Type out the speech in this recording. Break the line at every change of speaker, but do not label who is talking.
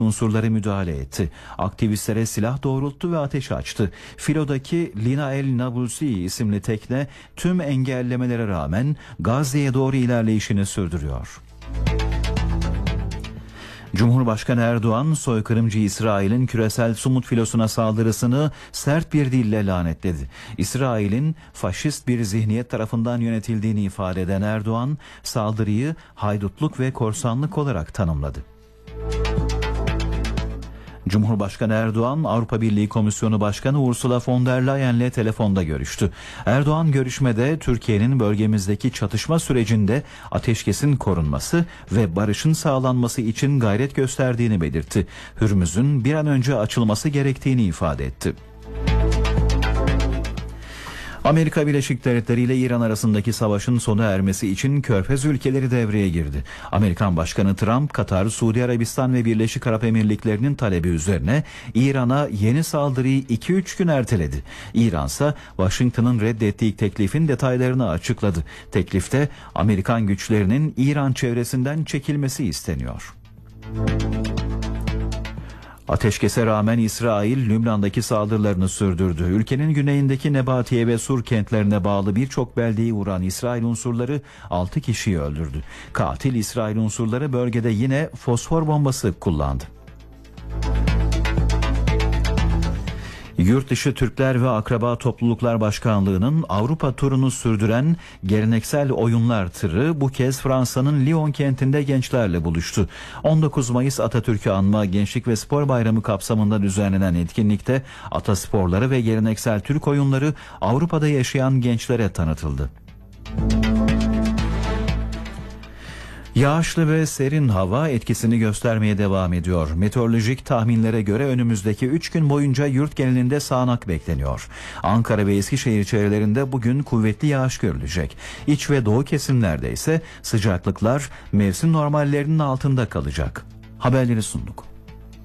unsurları müdahale etti. Aktivistlere silah doğrulttu ve ateş açtı. Filodaki Lina El Nabulsi isimli tekne tüm engellemelere rağmen Gazze'ye doğru ilerleyişini sürdürüyor. Cumhurbaşkanı Erdoğan, soykırımcı İsrail'in küresel Sumut filosuna saldırısını sert bir dille lanetledi. İsrail'in faşist bir zihniyet tarafından yönetildiğini ifade eden Erdoğan, saldırıyı haydutluk ve korsanlık olarak tanımladı. Cumhurbaşkanı Erdoğan, Avrupa Birliği Komisyonu Başkanı Ursula von der Leyen'le telefonda görüştü. Erdoğan görüşmede Türkiye'nin bölgemizdeki çatışma sürecinde ateşkesin korunması ve barışın sağlanması için gayret gösterdiğini belirtti. Hürmüz'ün bir an önce açılması gerektiğini ifade etti. Amerika Birleşik Devletleri ile İran arasındaki savaşın sona ermesi için Körfez ülkeleri devreye girdi. Amerikan Başkanı Trump, Katar, Suudi Arabistan ve Birleşik Arap Emirlikleri'nin talebi üzerine İran'a yeni saldırıyı 2-3 gün erteledi. İran ise Washington'ın reddettiği teklifin detaylarını açıkladı. Teklifte Amerikan güçlerinin İran çevresinden çekilmesi isteniyor. Ateşkese rağmen İsrail, Lübnan'daki saldırılarını sürdürdü. Ülkenin güneyindeki Nebatiye ve Sur kentlerine bağlı birçok beldeyi vuran İsrail unsurları 6 kişiyi öldürdü. Katil İsrail unsurları bölgede yine fosfor bombası kullandı. Yurtdışı Türkler ve Akraba Topluluklar Başkanlığı'nın Avrupa turunu sürdüren geleneksel oyunlar tırı bu kez Fransa'nın Lyon kentinde gençlerle buluştu. 19 Mayıs Atatürk'ü anma Gençlik ve Spor Bayramı kapsamında düzenlenen etkinlikte atasporları ve geleneksel Türk oyunları Avrupa'da yaşayan gençlere tanıtıldı. Yağışlı ve serin hava etkisini göstermeye devam ediyor. Meteorolojik tahminlere göre önümüzdeki 3 gün boyunca yurt genelinde sağanak bekleniyor. Ankara ve Eskişehir çevrelerinde bugün kuvvetli yağış görülecek. İç ve doğu kesimlerde ise sıcaklıklar mevsim normallerinin altında kalacak. Haberleri sunduk.